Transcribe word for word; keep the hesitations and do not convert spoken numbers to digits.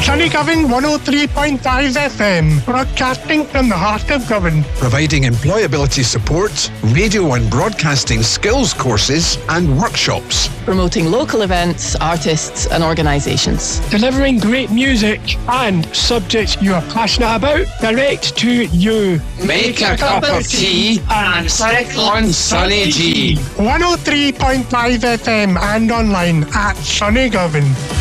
Sunnygovan one oh three point five F M, broadcasting from the heart of Govan. Providing employability support, radio and broadcasting skills courses and workshops. Promoting local events, artists and organisations. Delivering great music and subjects you are passionate about direct to you. Make a cup of tea and stick on Sunny G. one oh three point five F M and online at Sunnygovan.